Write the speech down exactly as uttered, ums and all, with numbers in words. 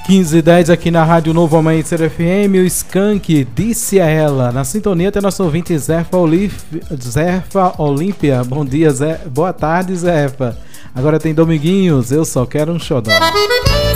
quinze e dez aqui na Rádio Novo Amanhecer F M, o Skank disse a ela. Na sintonia tem nosso ouvinte Zefa, Olif... Zefa Olímpia. Bom dia, Zé. Boa tarde, Zefa. Agora tem Dominguinhos, eu só quero um xodó.